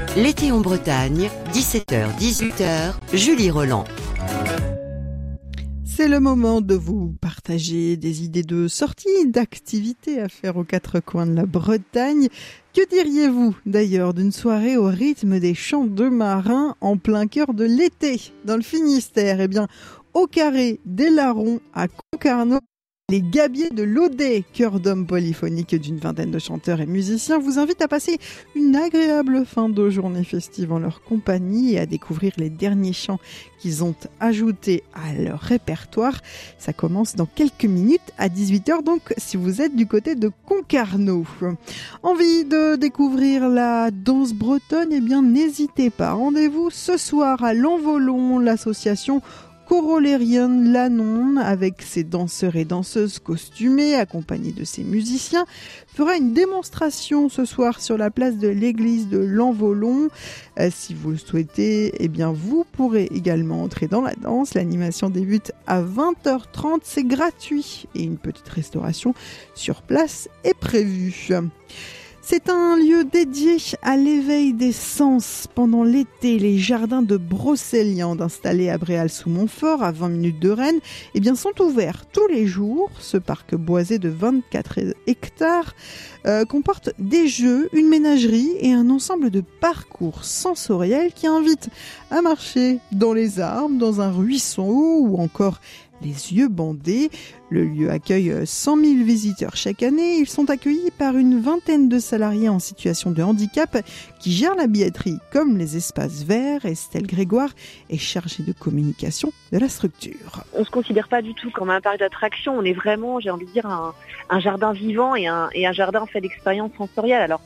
L'été en Bretagne, 17h-18h, Julie Roland. C'est le moment de vous partager des idées de sorties, d'activités à faire aux quatre coins de la Bretagne. Que diriez-vous d'ailleurs d'une soirée au rythme des chants de marins en plein cœur de l'été dans le Finistère? Eh bien, au Carré des Larrons à Concarneau, les Gabiers de l'Audet, chœur d'hommes polyphonique d'une vingtaine de chanteurs et musiciens, vous invitent à passer une agréable fin de journée festive en leur compagnie et à découvrir les derniers chants qu'ils ont ajoutés à leur répertoire. Ça commence dans quelques minutes à 18h, donc si vous êtes du côté de Concarneau. Envie de découvrir la danse bretonne? Eh bien, n'hésitez pas. Rendez-vous ce soir à l'Envolon, l'association Corollérienne Lannon, avec ses danseurs et danseuses costumés, accompagnés de ses musiciens, fera une démonstration ce soir sur la place de l'église de l'Envolon. Si vous le souhaitez, eh bien, vous pourrez également entrer dans la danse. L'animation débute à 20h30, c'est gratuit et une petite restauration sur place est prévue. C'est un lieu dédié à l'éveil des sens. Pendant l'été, les jardins de Brocéliande, installés à Bréal-sous-Montfort, à 20 minutes de Rennes, eh bien, sont ouverts tous les jours. Ce parc boisé de 24 hectares comporte des jeux, une ménagerie et un ensemble de parcours sensoriels qui invitent à marcher dans les arbres, dans un ruisseau ou encore les yeux bandés. Le lieu accueille 100 000 visiteurs chaque année. Ils sont accueillis par une vingtaine de salariés en situation de handicap qui gèrent la billetterie comme les espaces verts. Estelle Grégoire est chargée de communication de la structure. On ne se considère pas du tout comme un parc d'attractions. On est vraiment, j'ai envie de dire, un jardin vivant et un jardin fait d'expériences sensorielles. Alors,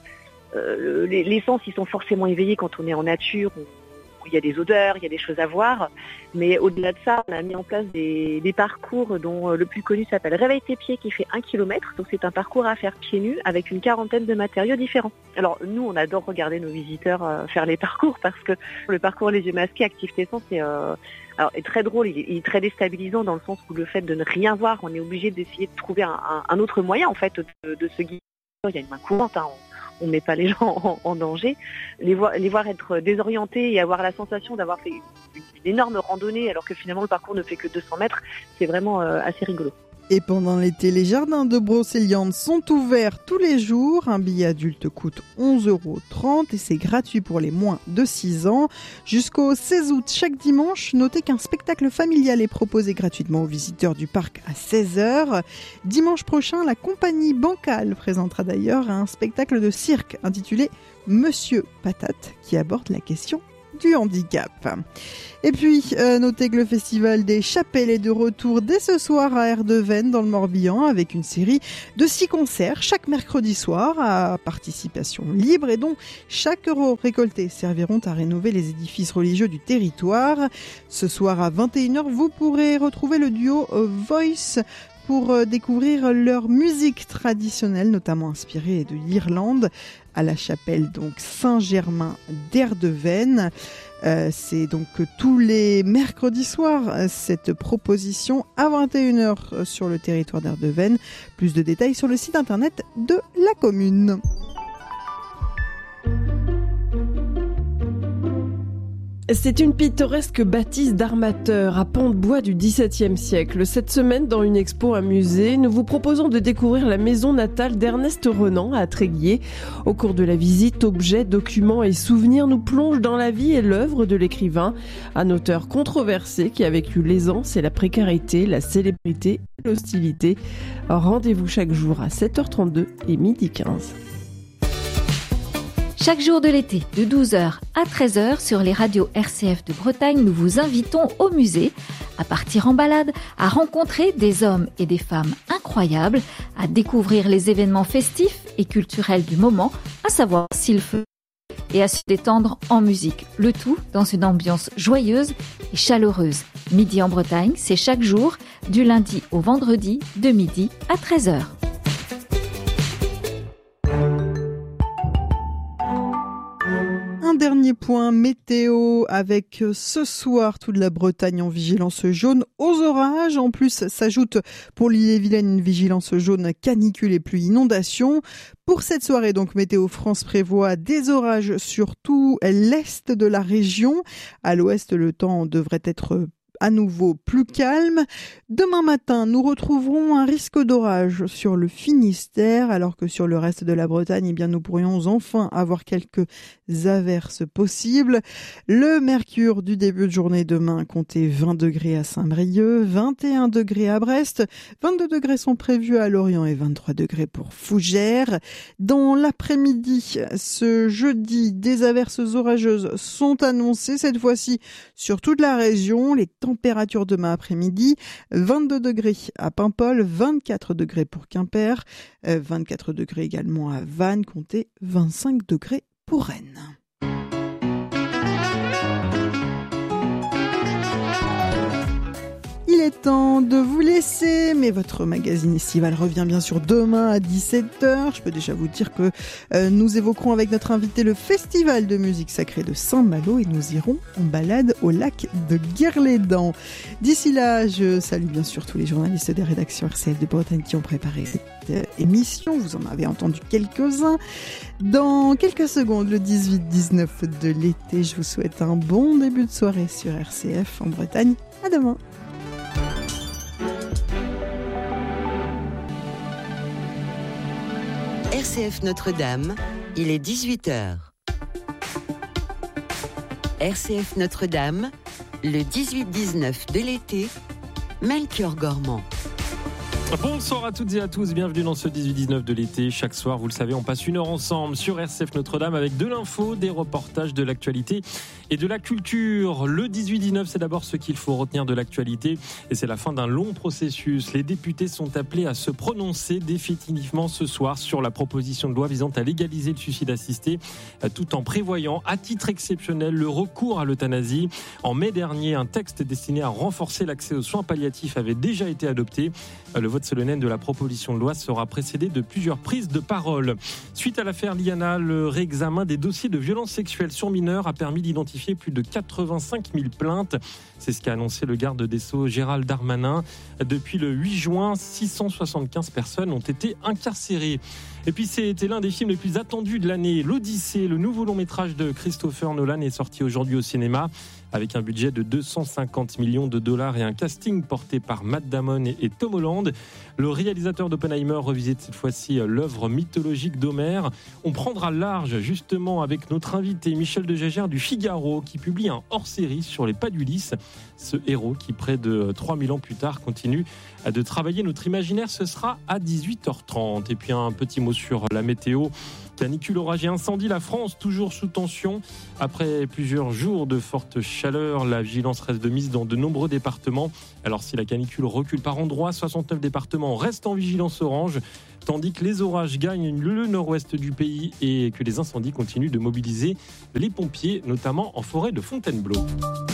les sens, ils sont forcément éveillés quand on est en nature. Il y a des odeurs, il y a des choses à voir, mais au-delà de ça, on a mis en place des parcours dont le plus connu s'appelle Réveille tes pieds, qui fait 1 km, donc c'est un parcours à faire pieds nus avec une quarantaine de matériaux différents. Alors nous, on adore regarder nos visiteurs faire les parcours parce que le parcours Les Yeux Masqués, Active tes sens, est très drôle, il est très déstabilisant dans le sens où le fait de ne rien voir, on est obligé d'essayer de trouver un autre moyen en fait de se guider. Il y a une main courante, on ne met pas les gens en danger. Les voir être désorientés et avoir la sensation d'avoir fait une énorme randonnée alors que finalement le parcours ne fait que 200 mètres, c'est vraiment assez rigolo. Et pendant l'été, les jardins de Brocéliande sont ouverts tous les jours. Un billet adulte coûte 11,30 € et c'est gratuit pour les moins de 6 ans. Jusqu'au 16 août, chaque dimanche, notez qu'un spectacle familial est proposé gratuitement aux visiteurs du parc à 16h. Dimanche prochain, la compagnie Bancal présentera d'ailleurs un spectacle de cirque intitulé Monsieur Patate qui aborde la question du handicap. Et puis, notez que le festival des Chapelles est de retour dès ce soir à Erdeven dans le Morbihan avec une série de 6 concerts chaque mercredi soir à participation libre et dont chaque euro récolté serviront à rénover les édifices religieux du territoire. Ce soir à 21h, vous pourrez retrouver le duo Voice pour découvrir leur musique traditionnelle, notamment inspirée de l'Irlande, à la chapelle donc Saint-Germain d'Erdeven. C'est donc tous les mercredis soirs cette proposition à 21h sur le territoire d'Erdeven. Plus de détails sur le site internet de la commune. C'est une pittoresque bâtisse d'armateurs à pans de bois du XVIIe siècle. Cette semaine, dans une expo à musée, nous vous proposons de découvrir la maison natale d'Ernest Renan à Tréguier. Au cours de la visite, objets, documents et souvenirs nous plongent dans la vie et l'œuvre de l'écrivain. Un auteur controversé qui a vécu l'aisance et la précarité, la célébrité et l'hostilité. Rendez-vous chaque jour à 7h32 et 12h15. Chaque jour de l'été, de 12h à 13h, sur les radios RCF de Bretagne, nous vous invitons au musée, à partir en balade, à rencontrer des hommes et des femmes incroyables, à découvrir les événements festifs et culturels du moment, à savoir s'il fait et à se détendre en musique. Le tout dans une ambiance joyeuse et chaleureuse. Midi en Bretagne, c'est chaque jour, du lundi au vendredi, de midi à 13h. dernier point, météo, avec ce soir toute la Bretagne en vigilance jaune aux orages. En plus, s'ajoute pour l'Ille-et-Vilaine une vigilance jaune canicule et pluie inondation. Pour cette soirée, donc, Météo France prévoit des orages sur tout l'est de la région. À l'ouest, le temps devrait être à nouveau plus calme. Demain matin, nous retrouverons un risque d'orage sur le Finistère, alors que sur le reste de la Bretagne, eh bien, nous pourrions enfin avoir quelques averses possibles. Le mercure du début de journée demain comptait 20 degrés à Saint-Brieuc, 21 degrés à Brest, 22 degrés sont prévus à Lorient et 23 degrés pour Fougères. Dans l'après-midi, ce jeudi, des averses orageuses sont annoncées, cette fois-ci sur toute la région. Les températures demain après-midi, 22 degrés à Paimpol, 24 degrés pour Quimper, 24 degrés également à Vannes, comptez 25 degrés pour Rennes. Il est temps de vous laisser, mais votre magazine estival revient bien sûr demain à 17h. Je peux déjà vous dire que nous évoquerons avec notre invité le festival de musique sacrée de Saint-Malo et nous irons en balade au lac de Guerlédan. D'ici là, je salue bien sûr tous les journalistes des rédactions RCF de Bretagne qui ont préparé cette émission. Vous en avez entendu quelques-uns. Dans quelques secondes, le 18-19 de l'été, je vous souhaite un bon début de soirée sur RCF en Bretagne. À demain. RCF Notre-Dame, il est 18h. RCF Notre-Dame, le 18-19 de l'été, Melchior Gormand. Bonsoir à toutes et à tous, bienvenue dans ce 18-19 de l'été. Chaque soir, vous le savez, on passe une heure ensemble sur RCF Notre-Dame avec de l'info, des reportages, de l'actualité et de la culture. Le 18-19, c'est d'abord ce qu'il faut retenir de l'actualité et c'est la fin d'un long processus. Les députés sont appelés à se prononcer définitivement ce soir sur la proposition de loi visant à légaliser le suicide assisté tout en prévoyant à titre exceptionnel le recours à l'euthanasie. En mai dernier, un texte destiné à renforcer l'accès aux soins palliatifs avait déjà été adopté. Le vote solennel de la proposition de loi sera précédé de plusieurs prises de parole. Suite à l'affaire Liana, le réexamen des dossiers de violences sexuelles sur mineurs a permis d'identifier plus de 85 000 plaintes. C'est ce qu'a annoncé le garde des Sceaux Gérald Darmanin. Depuis le 8 juin, 675 personnes ont été incarcérées. Et puis c'était l'un des films les plus attendus de l'année, l'Odyssée, le nouveau long métrage de Christopher Nolan est sorti aujourd'hui au cinéma. Avec un budget de 250 millions de dollars et un casting porté par Matt Damon et Tom Holland. Le réalisateur d'Oppenheimer revisite cette fois-ci l'œuvre mythologique d'Homère. On prendra large justement avec notre invité Michel Dejager du Figaro qui publie un hors-série sur les pas d'Ulysse. Ce héros qui près de 3000 ans plus tard continue de travailler notre imaginaire. Ce sera à 18h30. Et puis un petit mot sur la météo. Canicule, orage et incendie, la France toujours sous tension. Après plusieurs jours de forte chaleur, la vigilance reste de mise dans de nombreux départements. Alors si la canicule recule par endroits, 69 départements restent en vigilance orange, tandis que les orages gagnent le nord-ouest du pays et que les incendies continuent de mobiliser les pompiers, notamment en forêt de Fontainebleau.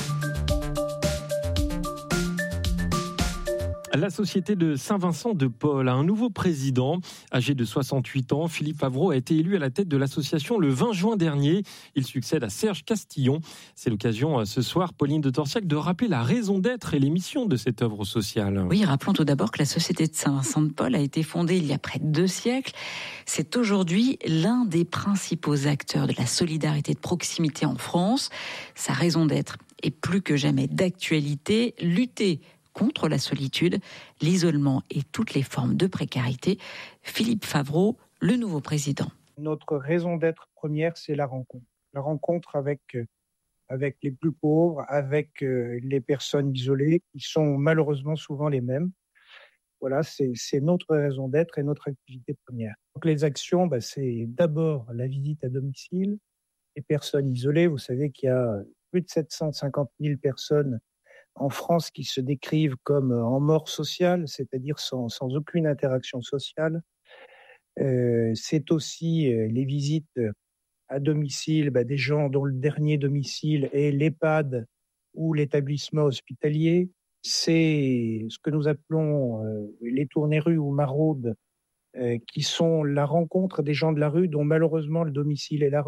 La société de Saint-Vincent-de-Paul a un nouveau président. Âgé de 68 ans, Philippe Favreau a été élu à la tête de l'association le 20 juin dernier. Il succède à Serge Castillon. C'est l'occasion ce soir, Pauline de Torsiac, de rappeler la raison d'être et les missions de cette œuvre sociale. Oui, rappelons tout d'abord que la société de Saint-Vincent-de-Paul a été fondée il y a près de 2 siècles. C'est aujourd'hui l'un des principaux acteurs de la solidarité de proximité en France. Sa raison d'être est plus que jamais d'actualité, lutter contre la solitude, l'isolement et toutes les formes de précarité. Philippe Favreau, le nouveau président. Notre raison d'être première, c'est la rencontre. La rencontre avec les plus pauvres, avec les personnes isolées, qui sont malheureusement souvent les mêmes. Voilà, c'est notre raison d'être et notre activité première. Donc les actions, c'est d'abord la visite à domicile, les personnes isolées. Vous savez qu'il y a plus de 750 000 personnes en France qui se décrivent comme en mort sociale, c'est-à-dire sans aucune interaction sociale. C'est aussi les visites à domicile des gens dont le dernier domicile est l'EHPAD ou l'établissement hospitalier. C'est ce que nous appelons les tournées-rues ou maraudes, qui sont la rencontre des gens de la rue dont malheureusement le domicile est la rue.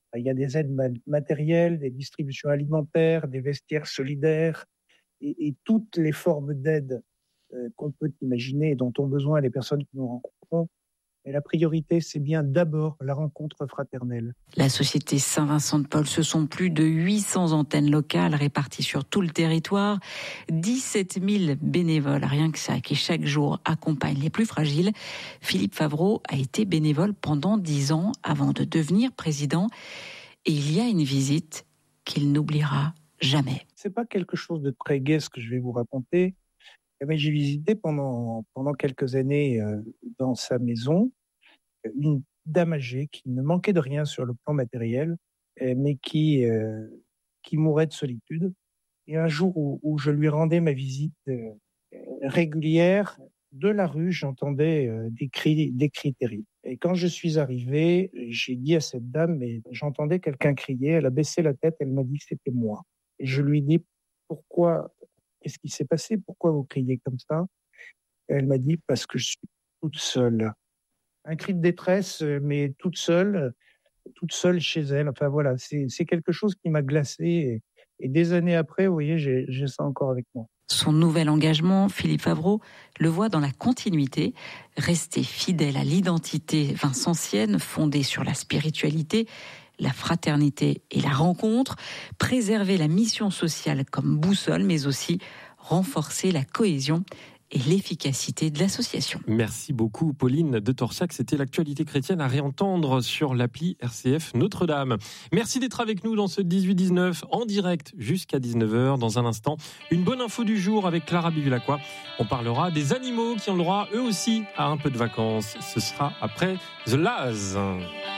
Il y a des aides matérielles, des distributions alimentaires, des vestiaires solidaires et toutes les formes d'aide qu'on peut imaginer et dont ont besoin les personnes que nous rencontrons. Et la priorité, c'est bien d'abord la rencontre fraternelle. La Société Saint-Vincent-de-Paul, ce sont plus de 800 antennes locales réparties sur tout le territoire, 17 000 bénévoles, rien que ça, qui chaque jour accompagnent les plus fragiles. Philippe Favreau a été bénévole pendant 10 ans avant de devenir président. Et il y a une visite qu'il n'oubliera jamais. C'est pas quelque chose de très gai ce que je vais vous raconter. Mais j'ai visité pendant quelques années dans sa maison une dame âgée qui ne manquait de rien sur le plan matériel, mais qui mourait de solitude. Et un jour où je lui rendais ma visite régulière, de la rue, j'entendais des cris terribles. Et quand je suis arrivé, j'ai dit à cette dame, mais j'entendais quelqu'un crier, elle a baissé la tête, elle m'a dit que c'était moi. Et je lui dis, pourquoi? Qu'est-ce qui s'est passé? Pourquoi vous criez comme ça? Et elle m'a dit, parce que je suis toute seule. Un cri de détresse, mais toute seule chez elle. Enfin voilà, c'est quelque chose qui m'a glacé. Et des années après, vous voyez, j'ai ça encore avec moi. Son nouvel engagement, Philippe Favreau, le voit dans la continuité, rester fidèle à l'identité vincentienne, fondée sur la spiritualité, la fraternité et la rencontre, préserver la mission sociale comme boussole, mais aussi renforcer la cohésion et l'efficacité de l'association. Merci beaucoup Pauline de Torsac, c'était l'actualité chrétienne à réentendre sur l'appli RCF Notre-Dame. Merci d'être avec nous dans ce 18-19 en direct jusqu'à 19h. Dans un instant, une bonne info du jour avec Clara Bivulacqua. On parlera des animaux qui ont le droit eux aussi à un peu de vacances. Ce sera après The Laz.